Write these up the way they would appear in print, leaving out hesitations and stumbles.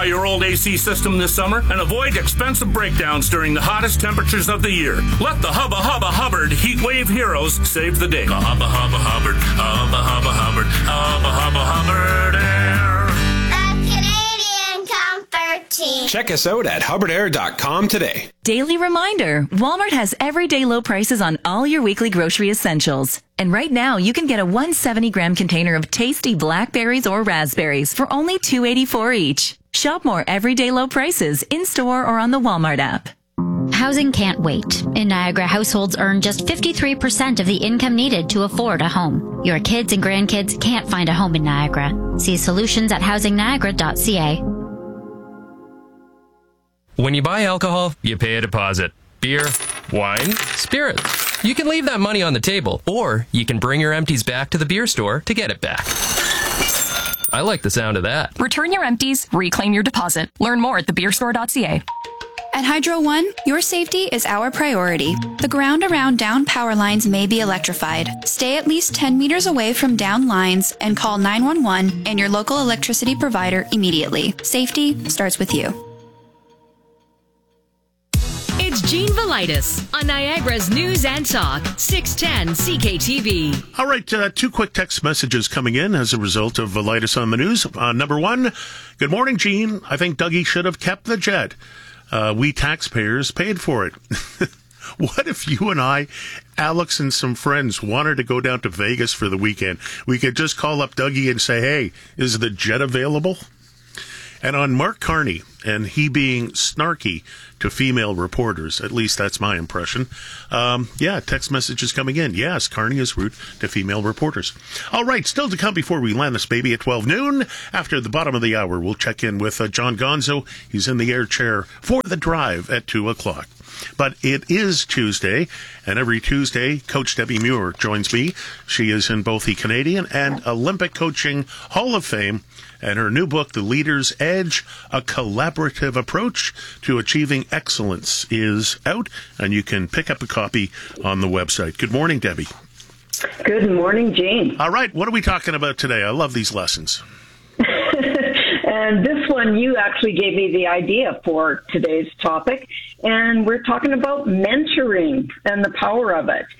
Try your old AC system this summer and avoid expensive breakdowns during the hottest temperatures of the year. Let the Hubba Hubba Hubbard Heat Wave Heroes save the day. Hubba Hubba Hubbard, Hubba Hubba Hubbard, Hubba Hubba Hubbard Air. The Canadian Comfort Team. Check us out at hubbardair.com today. Daily reminder, Walmart has everyday low prices on all your weekly grocery essentials. And right now, you can get a 170-gram container of tasty blackberries or raspberries for only $2.84 each. Shop more everyday low prices in-store or on the Walmart app. Housing can't wait. In Niagara, households earn just 53% of the income needed to afford a home. Your kids and grandkids can't find a home in Niagara. See solutions at housingniagara.ca. When you buy alcohol, you pay a deposit. Beer, wine, spirits. You can leave that money on the table, or you can bring your empties back to the beer store to get it back. I like the sound of that. Return your empties, reclaim your deposit. Learn more at thebeerstore.ca. At Hydro One, your safety is our priority. The ground around down power lines may be electrified. Stay at least 10 meters away from down lines and call 911 and your local electricity provider immediately. Safety starts with you. It's Gene Velitis on Niagara's News and Talk, 610 CKTV. All right, two quick text messages coming in as a result of Velitis on the news. Number one, good morning, Gene. I think Dougie should have kept the jet. We taxpayers paid for it. What if you and I, Alex and some friends, wanted to go down to Vegas for the weekend? We could just call up Dougie and say, hey, is the jet available? And on Mark Carney, and he being snarky to female reporters, at least that's my impression. Text messages coming in. Yes, Carney is rude to female reporters. All right, still to come before we land this baby at 12 noon. After the bottom of the hour, we'll check in with John Gonzo. He's in the air chair for the drive at 2 o'clock. But it is Tuesday, and every Tuesday, Coach Debbie Muir joins me. She is in both the Canadian and Olympic Coaching Hall of Fame, and her new book, The Leader's Edge, A Collaborative Approach to Achieving Excellence, is out, and you can pick up a copy on the website. Good morning, Debbie. Good morning, Gene. All right, what are we talking about today? I love these lessons. And this one, you actually gave me the idea for today's topic, and we're talking about mentoring and the power of it.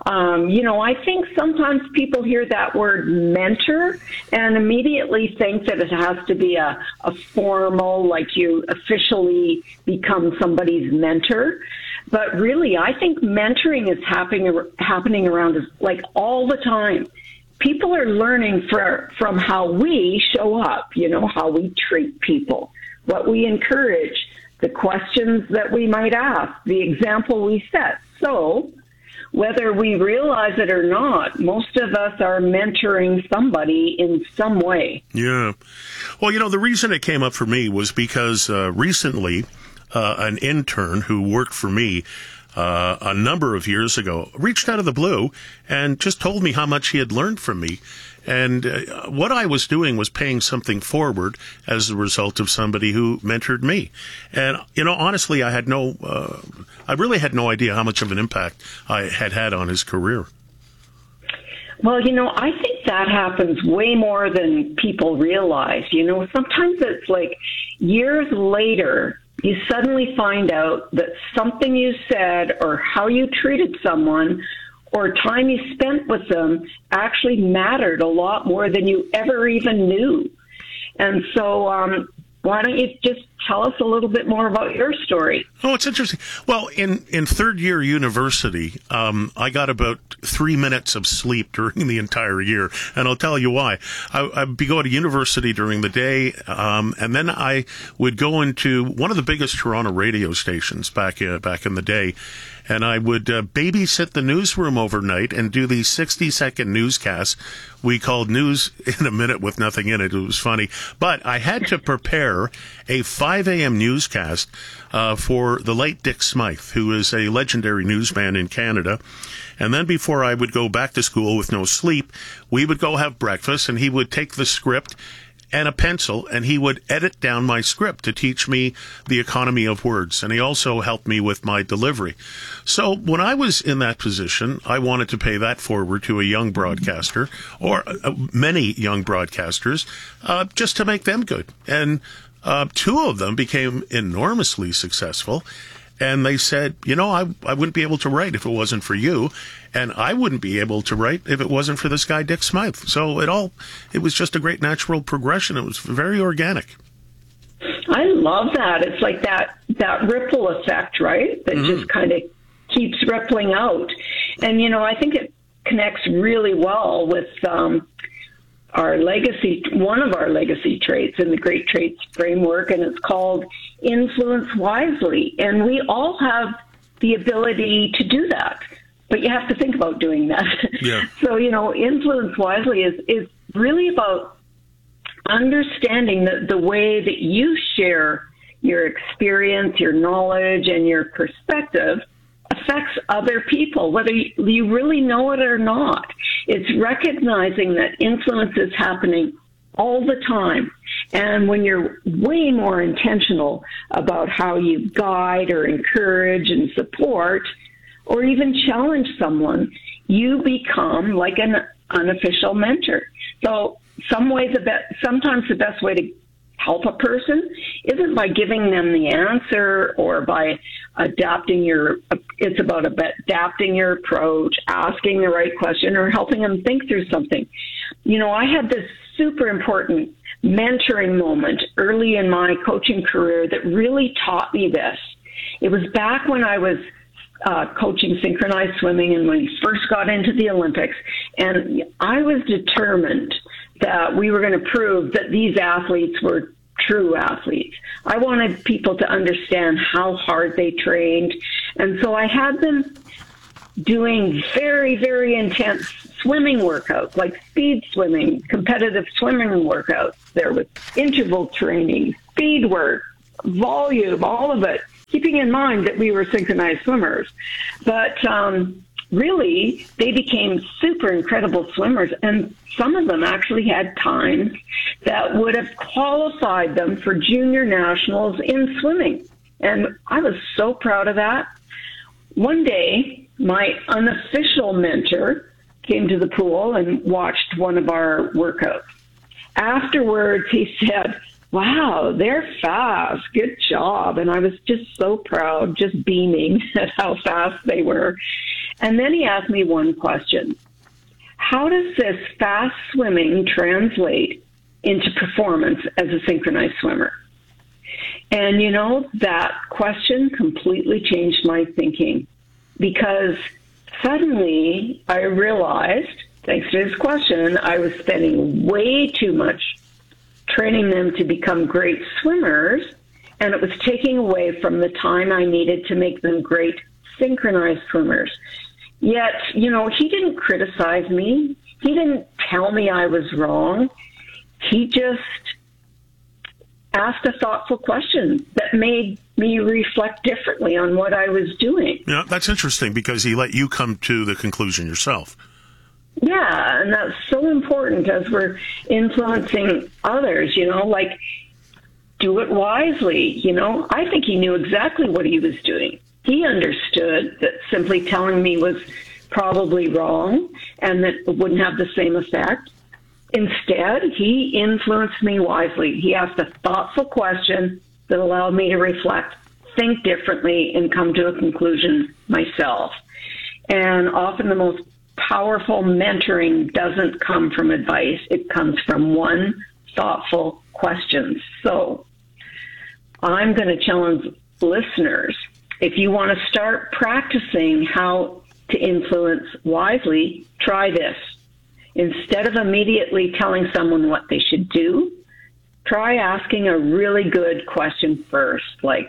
I think sometimes people hear that word mentor and immediately think that it has to be a formal, like you officially become somebody's mentor. But really, I think mentoring is happening around us like all the time. People are learning from how we show up, how we treat people, what we encourage, the questions that we might ask, the example we set. So whether we realize it or not, most of us are mentoring somebody in some way. Yeah. Well, the reason it came up for me was because recently an intern who worked for me a number of years ago reached out of the blue and just told me how much he had learned from me. And what I was doing was paying something forward as a result of somebody who mentored me. And, honestly, I really had no idea how much of an impact I had on his career. Well, I think that happens way more than people realize. Sometimes it's like years later, you suddenly find out that something you said or how you treated someone or time you spent with them actually mattered a lot more than you ever even knew. And so why don't you just tell us a little bit more about your story? Oh, it's interesting. Well, in third year university, I got about 3 minutes of sleep during the entire year, and I'll tell you why. I'd be going to university during the day, and then I would go into one of the biggest Toronto radio stations back in the day, and I would babysit the newsroom overnight and do these 60-second newscasts. We called News in a Minute with nothing in it. It was funny. But I had to prepare a 5 a.m. newscast for the late Dick Smythe, who is a legendary newsman in Canada. And then before I would go back to school with no sleep, we would go have breakfast, and he would take the script and a pencil, and he would edit down my script to teach me the economy of words. And he also helped me with my delivery. So when I was in that position, I wanted to pay that forward to a young broadcaster, or many young broadcasters, just to make them good. And Two of them became enormously successful. And they said, I wouldn't be able to write if it wasn't for you. And I wouldn't be able to write if it wasn't for this guy, Dick Smythe. So it was just a great natural progression. It was very organic. I love that. It's like that ripple effect, right? That just kind of keeps rippling out. And, I think it connects really well with our legacy, one of our legacy traits in the Great Traits Framework, and it's called Influence Wisely. And we all have the ability to do that, but you have to think about doing that. Yeah. So, Influence Wisely is really about understanding the way that you share your experience, your knowledge, and your perspective affects other people, whether you really know it or not. It's recognizing that influence is happening all the time. And when you're way more intentional about how you guide or encourage and support or even challenge someone, you become like an unofficial mentor. So sometimes the best way to help a person isn't by giving them the answer or by it's about adapting your approach, asking the right question, or helping them think through something. I had this super important mentoring moment early in my coaching career that really taught me this. It was back when I was coaching synchronized swimming and when we first got into the Olympics, and I was determined that we were going to prove that these athletes were true athletes. I wanted people to understand how hard they trained. And so I had them doing very, very intense swimming workouts, like speed swimming, competitive swimming workouts. There was interval training, speed work, volume, all of it, keeping in mind that we were synchronized swimmers. But really, they became super incredible swimmers, and some of them actually had times that would have qualified them for junior nationals in swimming. And I was so proud of that. One day, my unofficial mentor came to the pool and watched one of our workouts. Afterwards, he said, "Wow, they're fast. Good job." And I was just so proud, just beaming at how fast they were. And then he asked me one question. How does this fast swimming translate into performance as a synchronized swimmer? And, that question completely changed my thinking, because suddenly I realized, thanks to his question, I was spending way too much training them to become great swimmers, and it was taking away from the time I needed to make them great synchronized swimmers. Yet, he didn't criticize me. He didn't tell me I was wrong. He just asked a thoughtful question that made me reflect differently on what I was doing. Yeah, that's interesting, because he let you come to the conclusion yourself. Yeah, and that's so important as we're influencing others, like do it wisely. I think he knew exactly what he was doing. He understood that simply telling me was probably wrong and that it wouldn't have the same effect. Instead, he influenced me wisely. He asked a thoughtful question that allowed me to reflect, think differently, and come to a conclusion myself. And often the most powerful mentoring doesn't come from advice. It comes from one thoughtful question. So I'm going to challenge listeners. If you want to start practicing how to influence wisely, try this. Instead of immediately telling someone what they should do, try asking a really good question first, like,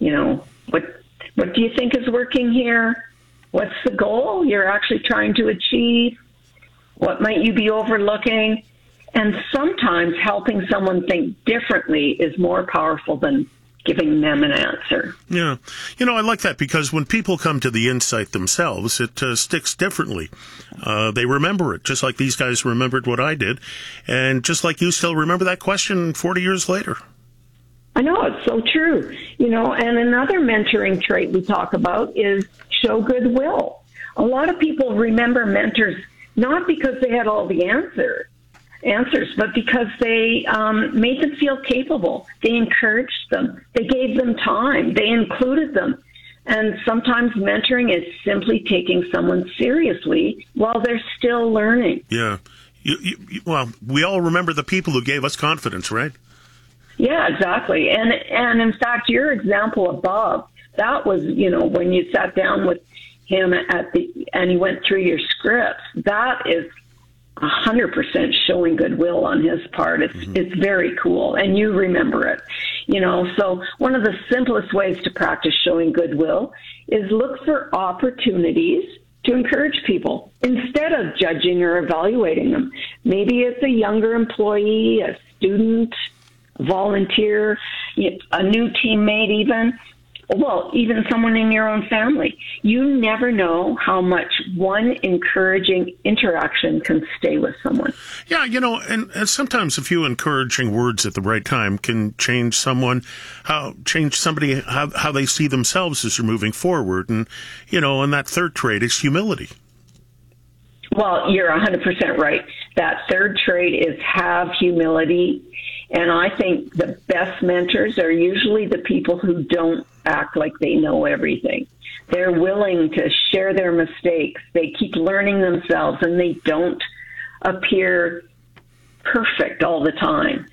what do you think is working here? What's the goal you're actually trying to achieve? What might you be overlooking? And sometimes helping someone think differently is more powerful than giving them an answer. Yeah. I like that, because when people come to the insight themselves, it sticks differently. They remember it, just like these guys remembered what I did, and just like you still remember that question 40 years later. I know, it's so true. And another mentoring trait we talk about is show goodwill. A lot of people remember mentors not because they had all the answers, answers, but because they made them feel capable. They encouraged them. They gave them time. They included them. And sometimes mentoring is simply taking someone seriously while they're still learning. Yeah. Well, we all remember the people who gave us confidence, right? Yeah, exactly. And in fact, your example above, that was, when you sat down with him and he went through your scripts, that is 100% showing goodwill on his part. It's very cool, and you remember it. So one of the simplest ways to practice showing goodwill is look for opportunities to encourage people instead of judging or evaluating them. Maybe it's a younger employee, a student, a volunteer, a new teammate even. Well, even someone in your own family. You never know how much one encouraging interaction can stay with someone. Yeah, and sometimes a few encouraging words at the right time can change somebody how they see themselves as they're moving forward. And, and that third trait is humility. Well, you're 100% right. That third trait is have humility. And I think the best mentors are usually the people who don't act like they know everything. They're willing to share their mistakes. They keep learning themselves, and they don't appear perfect all the time.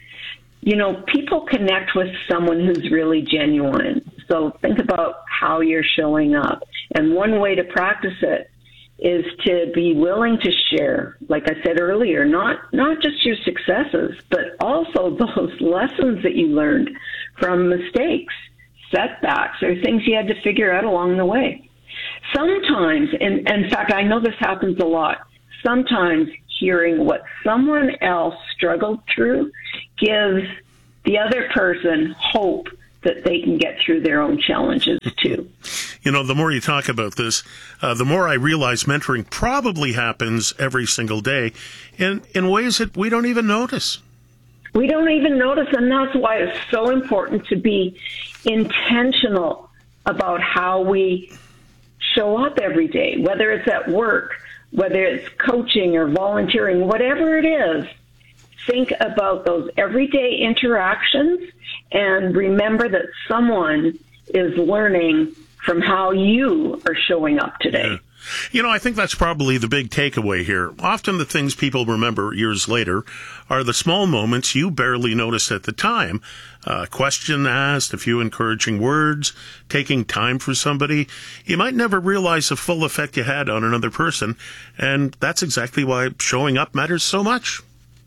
People connect with someone who's really genuine. So think about how you're showing up. And one way to practice it is to be willing to share, like I said earlier, not just your successes, but also those lessons that you learned from mistakes, setbacks, or things you had to figure out along the way. Sometimes, and in fact, I know this happens a lot, sometimes hearing what someone else struggled through gives the other person hope that they can get through their own challenges too. The more you talk about this, the more I realize mentoring probably happens every single day in ways that we don't even notice. We don't even notice, and that's why it's so important to be intentional about how we show up every day, whether it's at work, whether it's coaching or volunteering, whatever it is. Think about those everyday interactions and remember that someone is learning from how you are showing up today. Yeah. I think that's probably the big takeaway here. Often the things people remember years later are the small moments you barely noticed at the time. A question asked, a few encouraging words, taking time for somebody. You might never realize the full effect you had on another person, and that's exactly why showing up matters so much.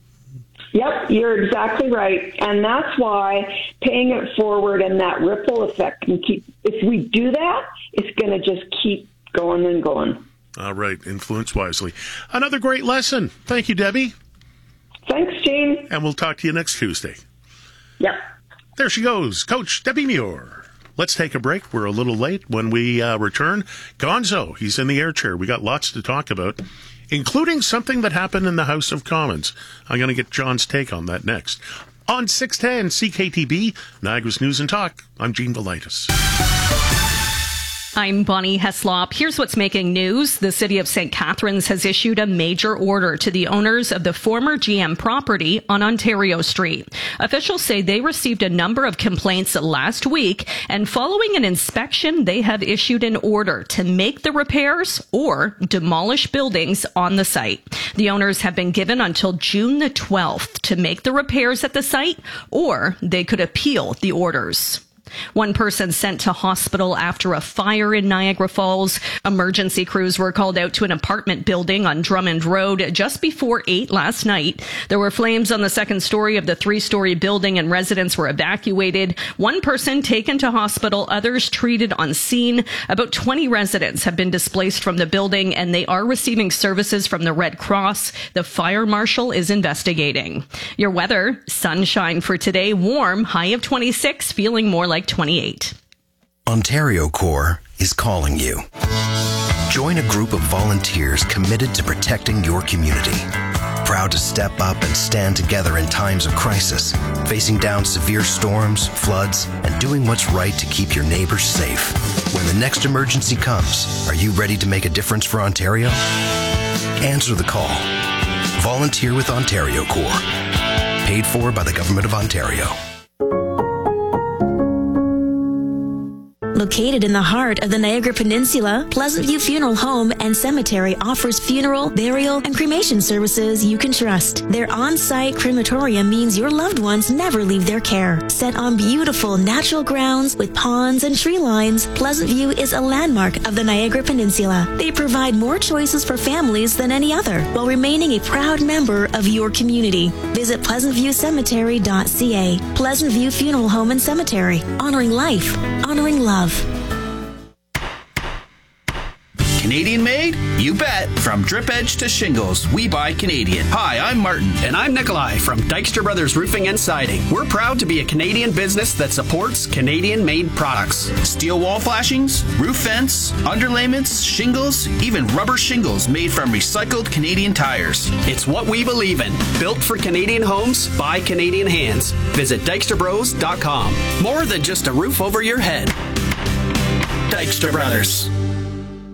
Yep, you're exactly right. And that's why paying it forward and that ripple effect can keep, if we do that, it's going to just keep going and going. All right, influence wisely. Another great lesson. Thank you, Debbie. Thanks, Gene. And we'll talk to you next Tuesday. Yep. There she goes, Coach Debbie Muir. Let's take a break. We're a little late. When we return, Gonzo, he's in the air chair. We got lots to talk about, including something that happened in the House of Commons. I'm going to get John's take on that next. On 610 CKTB, Niagara's News and Talk, I'm Gene Velitis. I'm Bonnie Heslop. Here's what's making news. The city of St. Catharines has issued a major order to the owners of the former GM property on Ontario Street. Officials say they received a number of complaints last week, and following an inspection, they have issued an order to make the repairs or demolish buildings on the site. The owners have been given until June the 12th to make the repairs at the site, or they could appeal the orders. One person sent to hospital after a fire in Niagara Falls. Emergency crews were called out to an apartment building on Drummond Road just before 8 last night. There were flames on the second story of the 3-story building and residents were evacuated. One person taken to hospital, others treated on scene. About 20 residents have been displaced from the building and they are receiving services from the Red Cross. The fire marshal is investigating. Your weather, sunshine for today, warm, high of 26, feeling more like 28. Ontario Corps is calling you. Join a group of volunteers committed to protecting your community. Proud to step up and stand together in times of crisis, facing down severe storms, floods, and doing what's right to keep your neighbors safe. When the next emergency comes, are you ready to make a difference for Ontario? Answer the call. Volunteer with Ontario Corps. Paid for by the Government of Ontario. Located in the heart of the Niagara Peninsula, Pleasant View Funeral Home and Cemetery offers funeral, burial, and cremation services you can trust. Their on-site crematorium means your loved ones never leave their care. Set on beautiful natural grounds with ponds and tree lines, Pleasant View is a landmark of the Niagara Peninsula. They provide more choices for families than any other, while remaining a proud member of your community. Visit pleasantviewcemetery.ca. Pleasant View Funeral Home and Cemetery. Honoring life. Honoring love. Canadian made? You bet. From drip edge to shingles, we buy Canadian. Hi, I'm Martin. And I'm Nikolai from Dykstra Brothers Roofing and Siding. We're proud to be a Canadian business that supports Canadian-made products. Steel wall flashings, roof vents, underlayments, shingles, even rubber shingles made from recycled Canadian tires. It's what we believe in. Built for Canadian homes by Canadian hands. Visit DykstraBros.com. More than just a roof over your head. Dykstra Brothers.